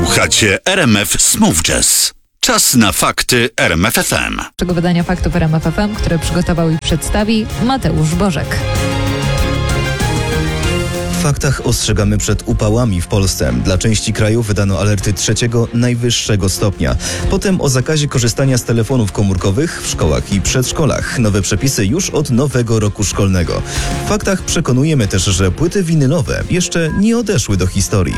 Słuchacie RMF Smooth Jazz. Czas na fakty RMF FM. Czego wydania faktów RMF FM, które przygotował i przedstawi Mateusz Bożek. W faktach ostrzegamy przed upałami w Polsce. Dla części kraju wydano alerty trzeciego, najwyższego stopnia. Potem o zakazie korzystania z telefonów komórkowych w szkołach i przedszkolach. Nowe przepisy już od nowego roku szkolnego. W faktach przekonujemy też, że płyty winylowe jeszcze nie odeszły do historii.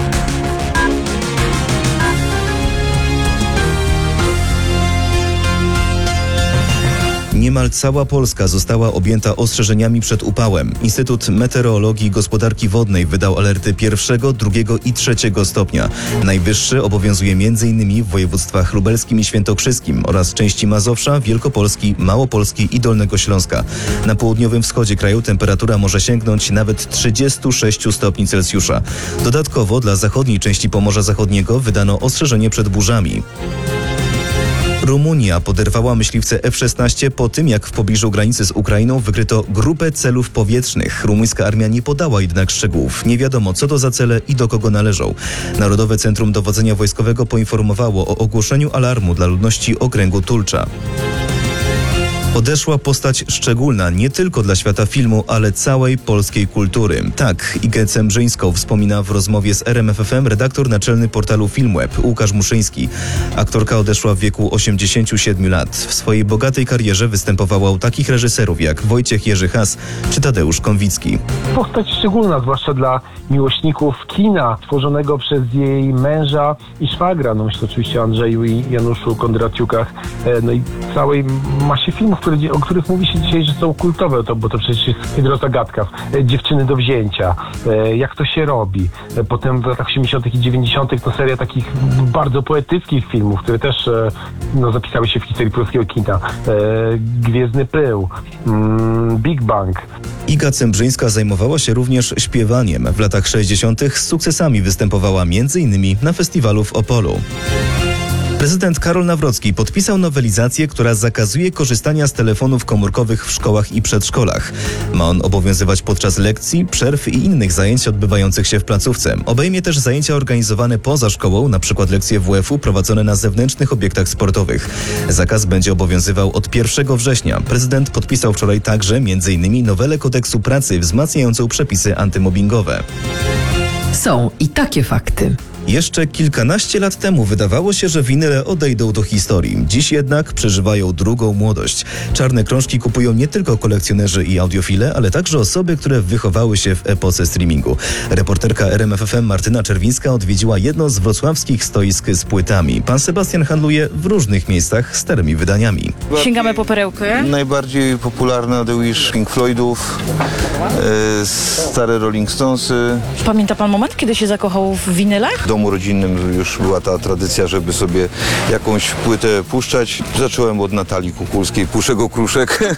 Niemal cała Polska została objęta ostrzeżeniami przed upałem. Instytut Meteorologii i Gospodarki Wodnej wydał alerty pierwszego, drugiego i trzeciego stopnia. Najwyższy obowiązuje m.in. w województwach lubelskim i świętokrzyskim oraz części Mazowsza, Wielkopolski, Małopolski i Dolnego Śląska. Na południowym wschodzie kraju temperatura może sięgnąć nawet 36 stopni Celsjusza. Dodatkowo dla zachodniej części Pomorza Zachodniego wydano ostrzeżenie przed burzami. Rumunia poderwała myśliwce F-16 po tym, jak w pobliżu granicy z Ukrainą wykryto grupę celów powietrznych. Rumuńska armia nie podała jednak szczegółów. Nie wiadomo, co to za cele i do kogo należą. Narodowe Centrum Dowodzenia Wojskowego poinformowało o ogłoszeniu alarmu dla ludności okręgu Tulcza. Odeszła postać szczególna nie tylko dla świata filmu, ale całej polskiej kultury. Tak, Igę Cembrzyńską wspomina w rozmowie z RMF FM redaktor naczelny portalu Filmweb Łukasz Muszyński. Aktorka odeszła w wieku 87 lat. W swojej bogatej karierze występowała u takich reżyserów jak Wojciech Jerzy Has czy Tadeusz Konwicki. Postać szczególna, zwłaszcza dla miłośników kina, tworzonego przez jej męża i szwagra. No myślę oczywiście o Andrzeju i Januszu Kondraciukach. No i całej masie filmów, o których mówi się dzisiaj, że są kultowe, bo to przecież jest hydrozagadka, Dziewczyny do wzięcia, Jak to się robi. Potem w latach 80. i 90. to seria takich bardzo poetyckich filmów, które też zapisały się w historii polskiego kina. Gwiezdny pył, Big Bang. Iga Cembrzyńska zajmowała się również śpiewaniem. W latach 60. z sukcesami występowała m.in. na festiwalu w Opolu. Prezydent Karol Nawrocki podpisał nowelizację, która zakazuje korzystania z telefonów komórkowych w szkołach i przedszkolach. Ma on obowiązywać podczas lekcji, przerw i innych zajęć odbywających się w placówce. Obejmie też zajęcia organizowane poza szkołą, np. lekcje WF-u prowadzone na zewnętrznych obiektach sportowych. Zakaz będzie obowiązywał od 1 września. Prezydent podpisał wczoraj także m.in. nowelę kodeksu pracy wzmacniającą przepisy antymobbingowe. Są i takie fakty. Jeszcze kilkanaście lat temu wydawało się, że winyle odejdą do historii. Dziś jednak przeżywają drugą młodość. Czarne krążki kupują nie tylko kolekcjonerzy i audiofile, ale także osoby, które wychowały się w epoce streamingu. Reporterka RMF FM Martyna Czerwińska odwiedziła jedno z wrocławskich stoisk z płytami. Pan Sebastian handluje w różnych miejscach starymi wydaniami. Sięgamy po perełkę. Najbardziej popularne The Wish Pink Floydów, stare Rolling Stonesy. Pamięta pan moment, kiedy się zakochał w winylach? W domu rodzinnym już była ta tradycja, żeby sobie jakąś płytę puszczać. Zacząłem od Natalii Kukulskiej, Puszek Okruszek.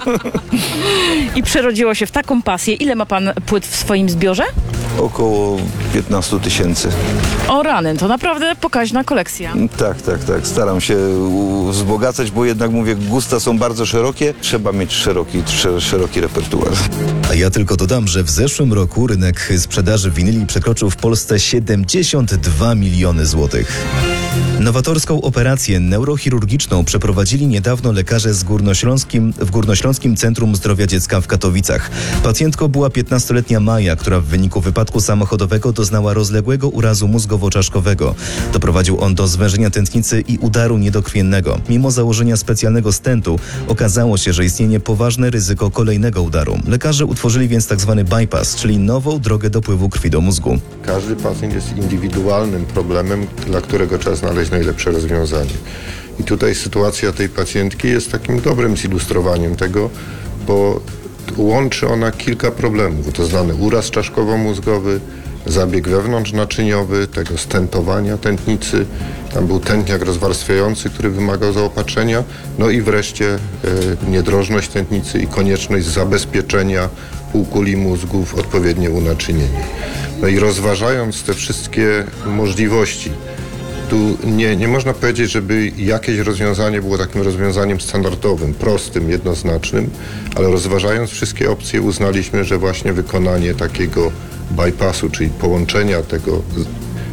I przerodziło się w taką pasję. Ile ma pan płyt w swoim zbiorze? Około 15 000. O rany, to naprawdę pokaźna kolekcja. Tak. Staram się wzbogacać, bo jednak mówię, gusta są bardzo szerokie. Trzeba mieć szeroki repertuar. A ja tylko dodam, że w zeszłym roku rynek sprzedaży winyli przekroczył w Polsce 72 miliony złotych. Nowatorską operację neurochirurgiczną przeprowadzili niedawno lekarze w Górnośląskim Centrum Zdrowia Dziecka w Katowicach. Pacjentką była 15-letnia Maja, która w wyniku wypadku samochodowego doznała rozległego urazu mózgowo-czaszkowego. Doprowadził on do zwężenia tętnicy i udaru niedokrwiennego. Mimo założenia specjalnego stentu okazało się, że istnieje poważne ryzyko kolejnego udaru. Lekarze utworzyli więc tzw. bypass, czyli nową drogę dopływu krwi do mózgu. Każdy pacjent jest indywidualnym problemem, dla którego trzeba znaleźć najlepsze rozwiązanie. I tutaj sytuacja tej pacjentki jest takim dobrym zilustrowaniem tego, bo łączy ona kilka problemów. To znany uraz czaszkowo-mózgowy, zabieg wewnątrznaczyniowy, tego stentowania tętnicy, tam był tętniak rozwarstwiający, który wymagał zaopatrzenia, no i wreszcie niedrożność tętnicy i konieczność zabezpieczenia półkuli mózgu w odpowiednie unaczynienie. No i rozważając te wszystkie możliwości, tu nie można powiedzieć, żeby jakieś rozwiązanie było takim rozwiązaniem standardowym, prostym, jednoznacznym, ale rozważając wszystkie opcje uznaliśmy, że właśnie wykonanie takiego bypassu, czyli połączenia tego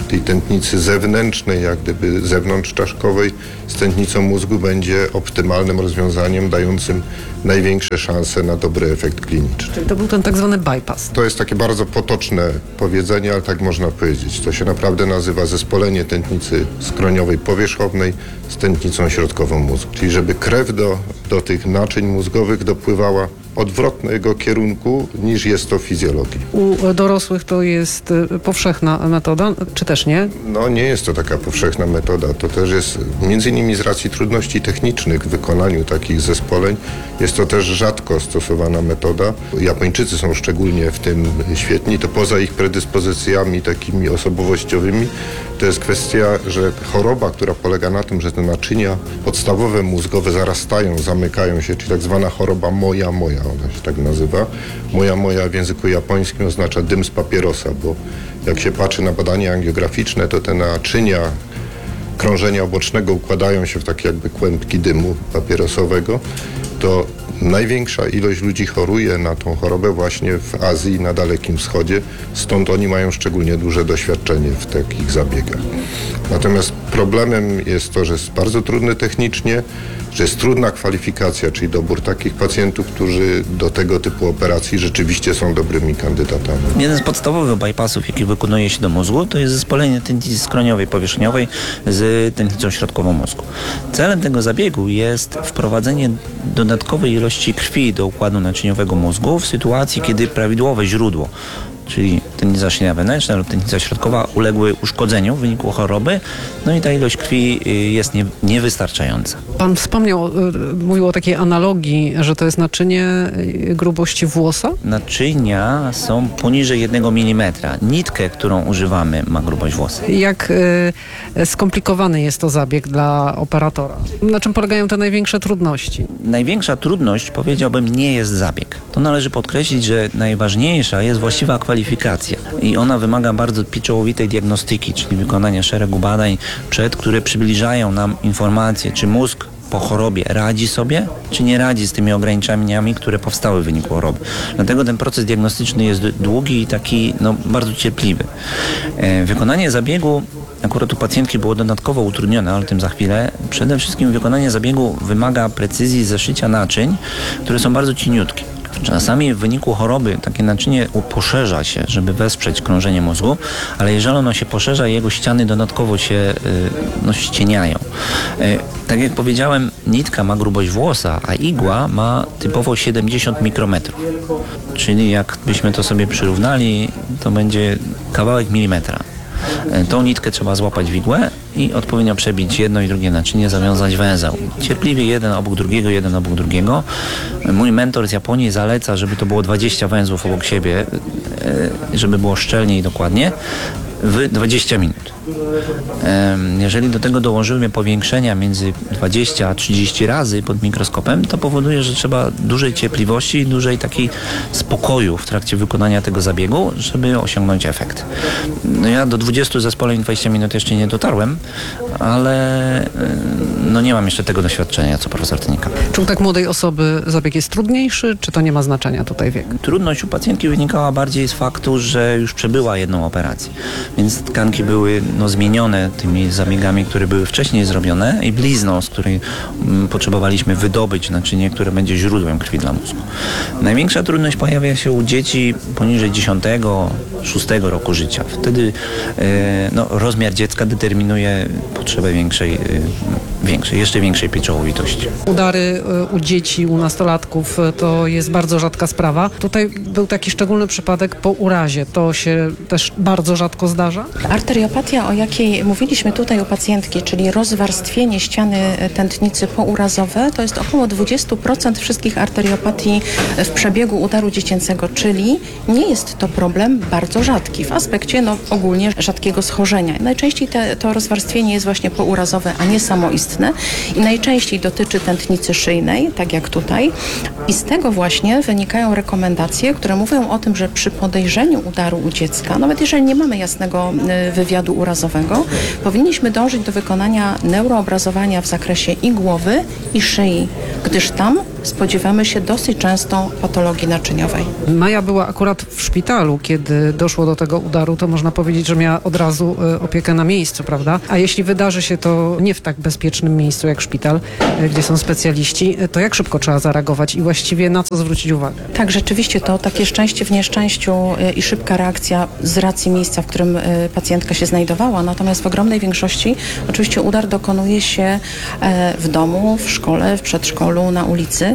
tej tętnicy zewnętrznej, jak gdyby zewnątrzczaszkowej, z tętnicą mózgu będzie optymalnym rozwiązaniem, dającym największe szanse na dobry efekt kliniczny. Czyli to był ten tak zwany bypass. To jest takie bardzo potoczne powiedzenie, ale tak można powiedzieć. To się naprawdę nazywa zespolenie tętnicy skroniowej powierzchownej z tętnicą środkową mózgu. Czyli żeby krew do tych naczyń mózgowych dopływała odwrotnego kierunku niż jest to w fizjologii. U dorosłych to jest powszechna metoda, czy też nie? No nie jest to taka powszechna metoda. To też jest między innymi z racji trudności technicznych w wykonaniu takich zespoleń. Jest to też rzadko stosowana metoda. Japończycy są szczególnie w tym świetni. To poza ich predyspozycjami takimi osobowościowymi, to jest kwestia, że choroba, która polega na tym, że te naczynia podstawowe mózgowe zarastają, zamykają się, czyli tak zwana choroba moja, ona się tak nazywa. Moja w języku japońskim oznacza dym z papierosa, bo jak się patrzy na badania angiograficzne, to te naczynia krążenia bocznego układają się w takie jakby kłębki dymu papierosowego, to największa ilość ludzi choruje na tą chorobę właśnie w Azji i na Dalekim Wschodzie, stąd oni mają szczególnie duże doświadczenie w takich zabiegach. Natomiast problemem jest to, że jest bardzo trudny technicznie, że jest trudna kwalifikacja, czyli dobór takich pacjentów, którzy do tego typu operacji rzeczywiście są dobrymi kandydatami. Jeden z podstawowych bypassów, jaki wykonuje się do mózgu, to jest zespolenie tętnicy skroniowej powierzchniowej z tętnicą środkową mózgu. Celem tego zabiegu jest wprowadzenie dodatkowej ilości krwi do układu naczyniowego mózgu w sytuacji, kiedy prawidłowe źródło, czyli tętnica szyjna wewnętrzna lub tętnica środkowa, uległy uszkodzeniu w wyniku choroby, no i ta ilość krwi jest niewystarczająca. Pan mówił o takiej analogii, że to jest naczynie grubości włosa? Naczynia są poniżej 1 mm. Nitkę, którą używamy, ma grubość włosa. Jak skomplikowany jest to zabieg dla operatora? Na czym polegają te największe trudności? Największa trudność, powiedziałbym, nie jest zabieg. To należy podkreślić, że najważniejsza jest właściwa kwalifikacja i ona wymaga bardzo pieczołowitej diagnostyki, czyli wykonania szeregu badań, które przybliżają nam informacje, czy mózg po chorobie radzi sobie, czy nie radzi z tymi ograniczeniami, które powstały w wyniku choroby. Dlatego ten proces diagnostyczny jest długi i taki bardzo cierpliwy. Wykonanie zabiegu akurat u pacjentki było dodatkowo utrudnione, ale o tym za chwilę. Przede wszystkim wykonanie zabiegu wymaga precyzji zeszycia naczyń, które są bardzo cieniutkie. Czasami w wyniku choroby takie naczynie poszerza się, żeby wesprzeć krążenie mózgu, ale jeżeli ono się poszerza, jego ściany dodatkowo się ścieniają. Tak jak powiedziałem, nitka ma grubość włosa, a igła ma typowo 70 mikrometrów. Czyli jakbyśmy to sobie przyrównali, to będzie kawałek milimetra. Tą nitkę trzeba złapać w igłę i odpowiednio przebić jedno i drugie naczynie, zawiązać węzeł. Cierpliwie jeden obok drugiego. Mój mentor z Japonii zaleca, żeby to było 20 węzłów obok siebie, żeby było szczelnie i dokładnie, w 20 minut. Jeżeli do tego dołożymy powiększenia między 20 a 30 razy pod mikroskopem, to powoduje, że trzeba dużej cierpliwości i dużej takiej spokoju w trakcie wykonania tego zabiegu, żeby osiągnąć efekt. Ja do 20 zespoleń 20 minut jeszcze nie dotarłem, ale nie mam jeszcze tego doświadczenia, co profesor Tynika. Czy u tak młodej osoby zabieg jest trudniejszy, czy to nie ma znaczenia tutaj wiek? Trudność u pacjentki wynikała bardziej z faktu, że już przebyła jedną operację, więc tkanki były zmienione tymi zabiegami, które były wcześniej zrobione i blizną, z której potrzebowaliśmy wydobyć naczynie, które będzie źródłem krwi dla mózgu. Największa trudność pojawia się u dzieci poniżej 10-6 roku życia. Wtedy rozmiar dziecka determinuje potrzebę jeszcze większej pieczołowitości. Udary u dzieci, u nastolatków to jest bardzo rzadka sprawa. Tutaj był taki szczególny przypadek po urazie. To się też bardzo rzadko zdarza? Arteriopatia, o jakiej mówiliśmy tutaj u pacjentki, czyli rozwarstwienie ściany tętnicy pourazowe, to jest około 20% wszystkich arteriopatii w przebiegu udaru dziecięcego, czyli nie jest to problem bardzo rzadki w aspekcie ogólnie rzadkiego schorzenia. Najczęściej to rozwarstwienie jest właśnie pourazowe, a nie samoistne i najczęściej dotyczy tętnicy szyjnej, tak jak tutaj. I z tego właśnie wynikają rekomendacje, które mówią o tym, że przy podejrzeniu udaru u dziecka, nawet jeżeli nie mamy jasnego wywiadu urazowego, powinniśmy dążyć do wykonania neuroobrazowania w zakresie i głowy, i szyi, gdyż tam spodziewamy się dosyć często patologii naczyniowej. Maja była akurat w szpitalu, kiedy doszło do tego udaru, to można powiedzieć, że miała od razu opiekę na miejscu, prawda? A jeśli wydarzy się to nie w tak bezpiecznym miejscu jak szpital, gdzie są specjaliści, to jak szybko trzeba zareagować i właściwie na co zwrócić uwagę? Tak, rzeczywiście to takie szczęście w nieszczęściu i szybka reakcja z racji miejsca, w którym pacjentka się znajdowała. Natomiast w ogromnej większości oczywiście udar dokonuje się w domu, w szkole, w przedszkolu, na ulicy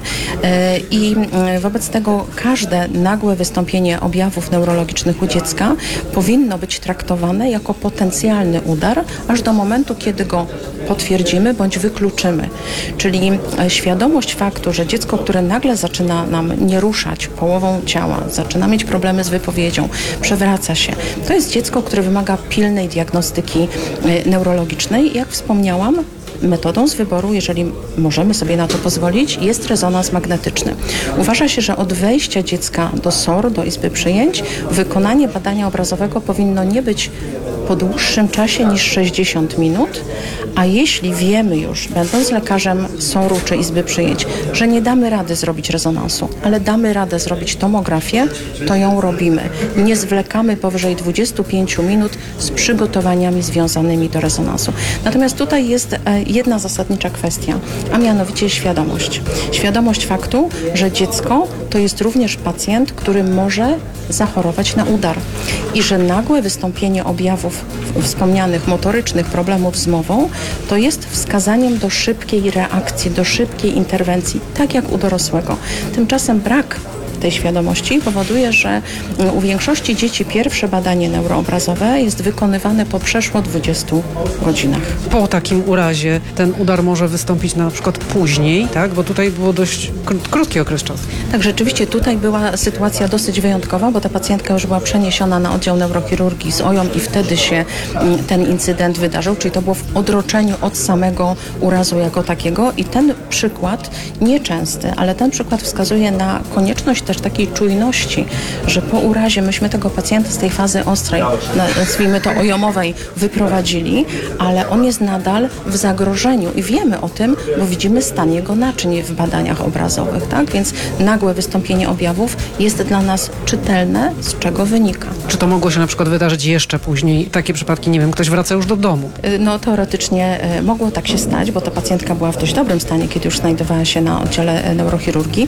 i wobec tego każde nagłe wystąpienie objawów neurologicznych u dziecka powinno być traktowane jako potencjalny udar, aż do momentu, kiedy go potwierdzimy bądź wykluczymy. Czyli świadomość faktu, że dziecko, które nagle zaczyna nam nie ruszać połową ciała, zaczyna mieć problemy z wypowiedzią, przewraca się, to jest dziecko, które wymaga pilnej diagnostyki neurologicznej. Jak wspomniałam, metodą z wyboru, jeżeli możemy sobie na to pozwolić, jest rezonans magnetyczny. Uważa się, że od wejścia dziecka do SOR, do izby przyjęć, wykonanie badania obrazowego powinno nie być po dłuższym czasie niż 60 minut, a jeśli wiemy już, będąc lekarzem SOR-u czy izby przyjęć, że nie damy rady zrobić rezonansu, ale damy radę zrobić tomografię, to ją robimy. Nie zwlekamy powyżej 25 minut z przygotowaniami związanymi do rezonansu. Natomiast tutaj jest jedna zasadnicza kwestia, a mianowicie świadomość. Świadomość faktu, że dziecko to jest również pacjent, który może zachorować na udar i że nagłe wystąpienie objawów wspomnianych motorycznych, problemów z mową, to jest wskazaniem do szybkiej reakcji, do szybkiej interwencji, tak jak u dorosłego. Tymczasem brak tej świadomości powoduje, że u większości dzieci pierwsze badanie neuroobrazowe jest wykonywane po przeszło 20 godzinach. Po takim urazie ten udar może wystąpić na przykład później, tak? Bo tutaj było dość krótki okres czasu. Tak, rzeczywiście tutaj była sytuacja dosyć wyjątkowa, bo ta pacjentka już była przeniesiona na oddział neurochirurgii z OJOM i wtedy się ten incydent wydarzył, czyli to było w odroczeniu od samego urazu jako takiego i ten przykład, nieczęsty, ale ten przykład wskazuje na konieczność też takiej czujności, że po urazie myśmy tego pacjenta z tej fazy ostrej, nazwijmy to ojomowej, wyprowadzili, ale on jest nadal w zagrożeniu i wiemy o tym, bo widzimy stan jego naczyń w badaniach obrazowych, tak? Więc nagłe wystąpienie objawów jest dla nas czytelne, z czego wynika. Czy to mogło się na przykład wydarzyć jeszcze później? Takie przypadki, nie wiem, ktoś wraca już do domu. No teoretycznie mogło tak się stać, bo ta pacjentka była w dość dobrym stanie, kiedy już znajdowała się na oddziale neurochirurgii.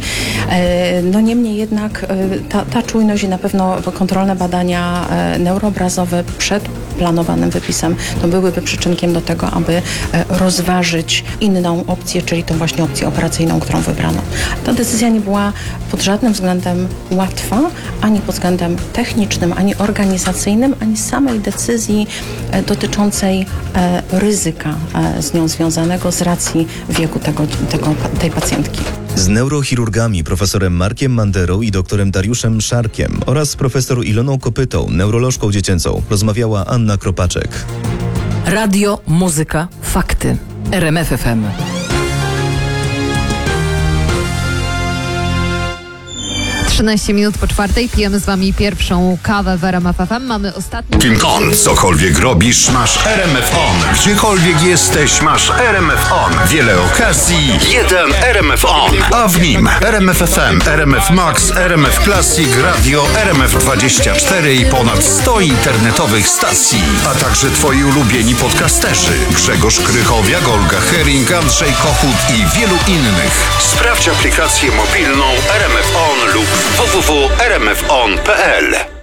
No niemniej jednak ta czujność i na pewno kontrolne badania neuroobrazowe przed planowanym wypisem to byłyby przyczynkiem do tego, aby rozważyć inną opcję, czyli tą właśnie opcję operacyjną, którą wybrano. Ta decyzja nie była pod żadnym względem łatwa, ani pod względem technicznym, ani organizacyjnym, ani samej decyzji dotyczącej ryzyka z nią związanego z racji wieku tej pacjentki. Z neurochirurgami profesorem Markiem Manderą i doktorem Dariuszem Szarkiem oraz profesor Iloną Kopytą, neurolożką dziecięcą, rozmawiała Anna Kropaczek. Radio, muzyka, fakty. RMF FM. Trzynaście minut po 4:00 pijemy z wami pierwszą kawę w RMF FM. Mamy ostatni... Kim on, cokolwiek robisz, masz RMF On. Gdziekolwiek jesteś, masz RMF On. Wiele okazji, jeden RMF On. A w nim RMF FM, RMF Max, RMF Classic, Radio, RMF24 i ponad 100 internetowych stacji. A także twoi ulubieni podcasterzy. Grzegorz Krychowiak, Olga Hering, Andrzej Kochut i wielu innych. Sprawdź aplikację mobilną RMF On lub www.rmfon.pl.